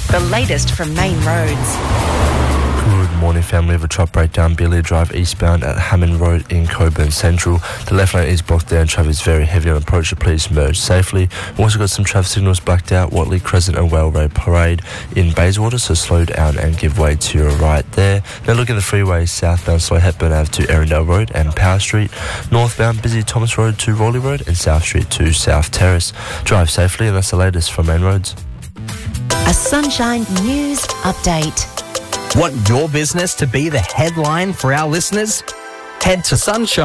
the latest from Main Roads. Good morning, family. Of a truck breakdown, Billy Drive eastbound at Hammond Road in Coburn Central. The left lane is blocked down, traffic is very heavy on approach. Please merge safely. We've also got some traffic signals blacked out, Watley Crescent and Whale Parade in Bayswater, so slow down and give way to your right there. Now look at the freeway, southbound slow Hepburn Ave to Erindale Road and Power Street. Northbound busy Thomas Road to Raleigh Road and South Street to South Terrace. Drive safely, and that's the latest from Main Roads. A Sunshine News Update. Want your business to be the headline for our listeners? Head to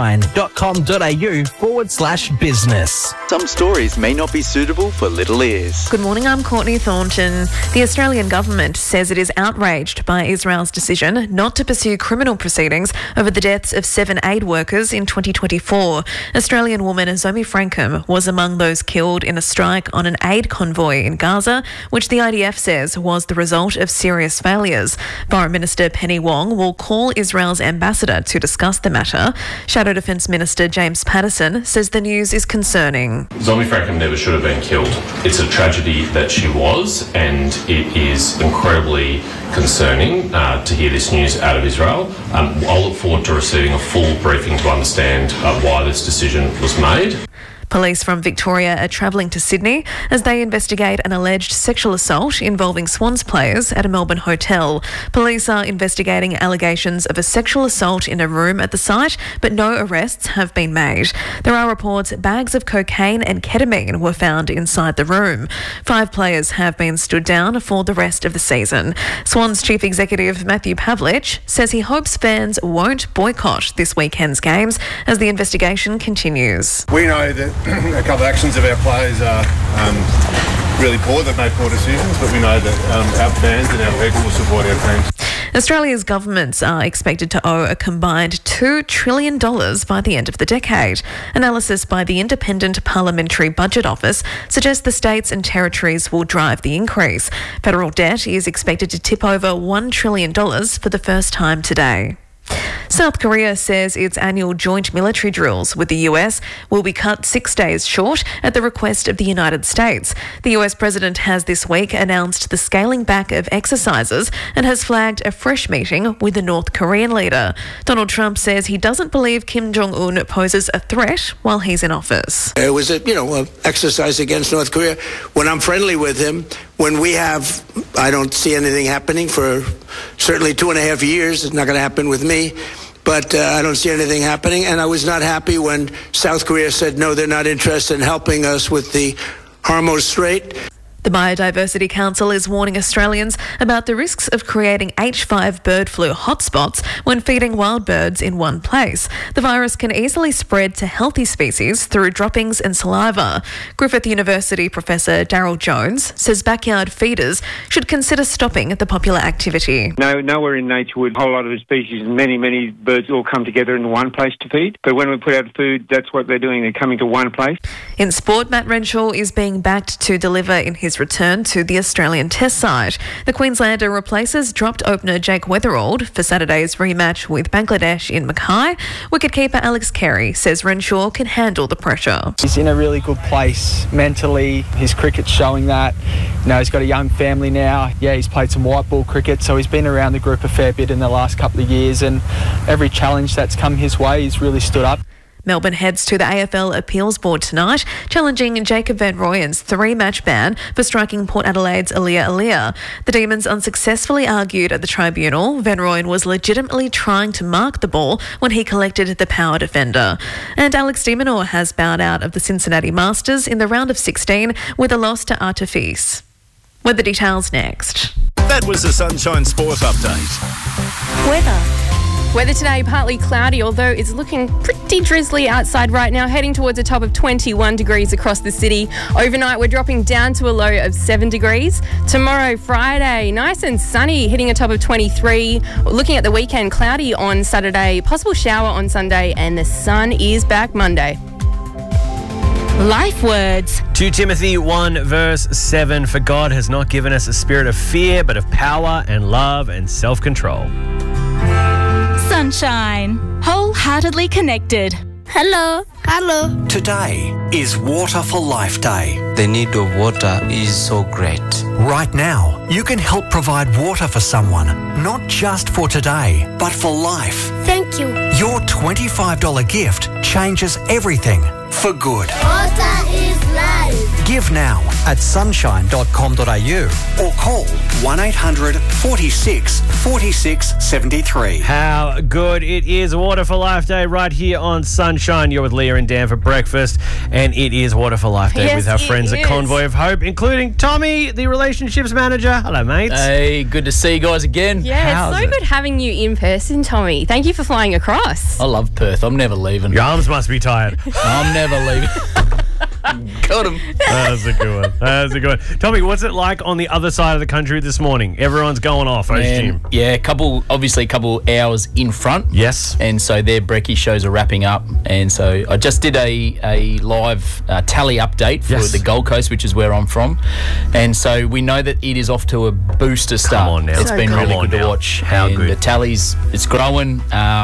sunshine.com.au/business. Some stories may not be suitable for little ears. Good morning, I'm Courtney Thornton. The Australian government says it is outraged by Israel's decision not to pursue criminal proceedings over the deaths of 7 aid workers in 2024. Australian woman Zomi Frankham was among those killed in a strike on an aid convoy in Gaza, which the IDF says was the result of serious failures. Foreign Minister Penny Wong will call Israel's ambassador to discuss the matter. Shadow Defence Minister James Patterson says the news is concerning. Zomi Frankham never should have been killed. It's a tragedy that she was, and it is incredibly concerning to hear this news out of Israel. I'll look forward to receiving a full briefing to understand why this decision was made. Police from Victoria are travelling to Sydney as they investigate an alleged sexual assault involving Swans players at a Melbourne hotel. Police are investigating allegations of a sexual assault in a room at the site, but no arrests have been made. There are reports bags of cocaine and ketamine were found inside the room. 5 players have been stood down for the rest of the season. Swans Chief Executive Matthew Pavlich says he hopes fans won't boycott this weekend's games as the investigation continues. We know that a couple of actions of our players are really poor. They've made poor decisions, but we know that our fans and our people will support our teams. Australia's governments are expected to owe a combined $2 trillion by the end of the decade. Analysis by the Independent Parliamentary Budget Office suggests the states and territories will drive the increase. Federal debt is expected to tip over $1 trillion for the first time today. South Korea says its annual joint military drills with the US will be cut 6 days short at the request of the United States. The US president has this week announced the scaling back of exercises and has flagged a fresh meeting with the North Korean leader. Donald Trump says he doesn't believe Kim Jong-un poses a threat while he's in office. It was an exercise against North Korea. When I'm friendly with him, when we have, I don't see anything happening for certainly 2.5 years. It's not going to happen with me. But I don't see anything happening. And I was not happy when South Korea said, no, they're not interested in helping us with the Hormuz Strait. The Biodiversity Council is warning Australians about the risks of creating H5 bird flu hotspots when feeding wild birds in one place. The virus can easily spread to healthy species through droppings and saliva. Griffith University Professor Daryl Jones says backyard feeders should consider stopping the popular activity. Nowhere in nature would a whole lot of species and many birds all come together in one place to feed. But when we put out food, that's what they're doing. They're coming to one place. In sport, Matt Renshaw is being backed to deliver in his return to the Australian Test side. The Queenslander replaces dropped opener Jake Weatherald for Saturday's rematch with Bangladesh in Mackay. Wicketkeeper Alex Carey says Renshaw can handle the pressure. He's in a really good place mentally. His cricket's showing that. He's got a young family now. Yeah, he's played some white ball cricket, so he's been around the group a fair bit in the last couple of years, and every challenge that's come his way, he's really stood up. Melbourne heads to the AFL Appeals Board tonight, challenging Jacob Van Rooyen's 3-match ban for striking Port Adelaide's Aaliyah. The Demons unsuccessfully argued at the tribunal Van Rooyen was legitimately trying to mark the ball when he collected the power defender. And Alex de Minaur has bowed out of the Cincinnati Masters in the round of 16 with a loss to Artifice. With the details next. That was the Sunshine Sport Update. Weather today, partly cloudy, although it's looking pretty drizzly outside right now, heading towards a top of 21 degrees across the city. Overnight, we're dropping down to a low of 7 degrees. Tomorrow, Friday, nice and sunny, hitting a top of 23. Looking at the weekend, cloudy on Saturday, possible shower on Sunday, and the sun is back Monday. Life words. 2 Timothy 1 verse 7, for God has not given us a spirit of fear, but of power and love and self-control. Sunshine. Wholeheartedly connected. Hello. Hello. Today is Water for Life Day. The need of water is so great. Right now, you can help provide water for someone, not just for today, but for life. Thank you. Your $25 gift changes everything for good. Water is life. Give now at sunshine.com.au or call 1800 46 46 73. How good it is. Water for Life Day right here on Sunshine. You're with Leah and Dan for breakfast, and it is Water for Life Day with our friends at Convoy of Hope, including Tommy, the relationships manager. Hello, mate. Hey, good to see you guys again. Yeah, it's so good having you in person, Tommy. Thank you for flying across. I love Perth. I'm never leaving. Your arms must be tired. I'm never leaving. Got him. That's a good one. That's a good one. Tommy, what's it like on the other side of the country this morning? Everyone's going off, I assume. Yeah, a couple hours in front. Yes. And so their brekkie shows are wrapping up. And so I just did a live tally update for the Gold Coast, which is where I'm from. And so we know that it is off to a booster start. Come on now. It's been really good to watch. How and good. The tallies, it's growing.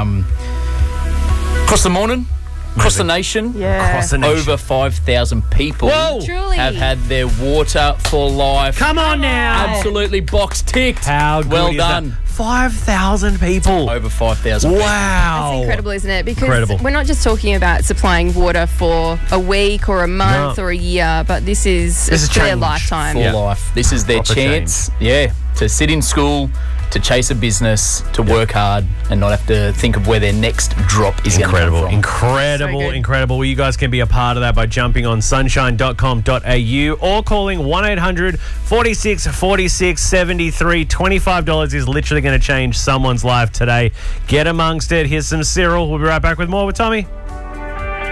Across the morning. Across the nation, over 5,000 people have had their Water for Life. Come on now. Absolutely box ticked. How good well is done. that? 5,000 people. Over 5,000 people. Wow. That's incredible, isn't it? Because we're not just talking about supplying water for a week or a month or a year, but this is their lifetime. For life. This is their chance, to sit in school, to chase a business, to work hard, and not have to think of where their next drop is going to come from. Incredible. Well, you guys can be a part of that by jumping on sunshine.com.au or calling 1800 46 46 73. $25 is literally going to change someone's life today. Get amongst it. Here's some Cyril. We'll be right back with more with Tommy.